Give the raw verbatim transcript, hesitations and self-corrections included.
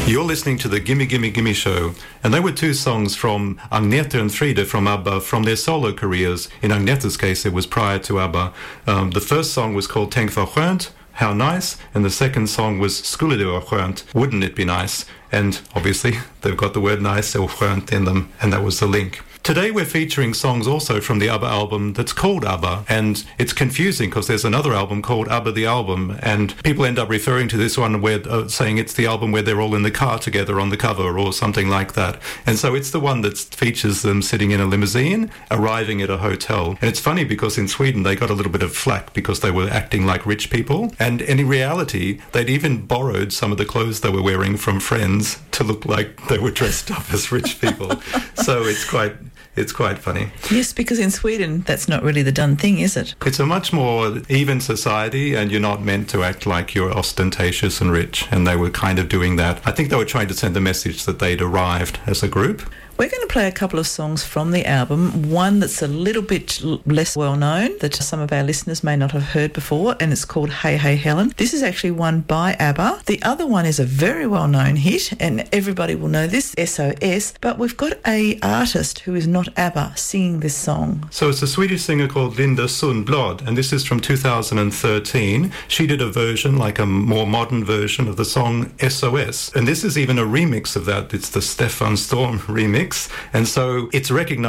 You're listening to the Gimme Gimme Gimme Show, and they were two songs from Agneta and Frida from ABBA from their solo careers. In Agneta's case, it was prior to ABBA. Um, the first song was called Tänk vad skönt, How Nice, and the second song was Skulle det vara skönt, Wouldn't It Be Nice? And obviously, they've got the word nice or skönt in them, and that was the link. Today we're featuring songs also from the ABBA album that's called ABBA, and it's confusing because there's another album called ABBA the Album, and people end up referring to this one where uh, saying it's the album where they're all in the car together on the cover or something like that. And so it's the one that features them sitting in a limousine, arriving at a hotel. And it's funny because in Sweden they got a little bit of flack because they were acting like rich people, and, and in reality they'd even borrowed some of the clothes they were wearing from friends to look like they were dressed up as rich people. So it's quite... It's quite funny. Yes, because in Sweden, that's not really the done thing, is it? It's a much more even society, and you're not meant to act like you're ostentatious and rich, and they were kind of doing that. I think they were trying to send a message that they'd arrived as a group. We're going to play a couple of songs from the album, one that's a little bit less well known, that some of our listeners may not have heard before, and it's called Hey Hey Helen. This is actually one by ABBA. The other one is a very well-known hit, and everybody will know this, S O S, but we've got a artist who is not ABBA singing this song. So it's a Swedish singer called Linda Sundblad, and this is from two thousand thirteen. She did a version, like a more modern version of the song S O S, and this is even a remix of that. It's the Stefan Storm remix. And so it's recognized